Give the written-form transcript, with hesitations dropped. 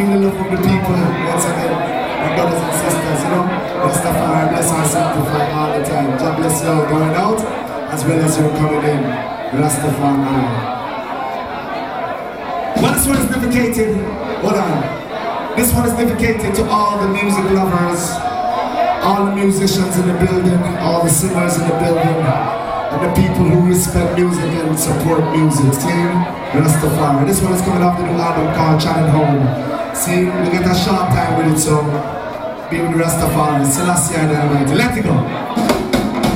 feel the love of the people once again. My brothers and sisters, you know, Rastafari bless and sanctify all the time. God bless you all going out as well as you're coming in. Rastafari. Well, this one is dedicated. Hold on. This one is dedicated to all the music lovers, all the musicians in the building, all the singers in the building, and the people who respect music and support music. Team Rastafari. This one is coming off the new album called Channing Home. See, we get a short time with it, so be with Rastafari. Selassie and Almighty. Let it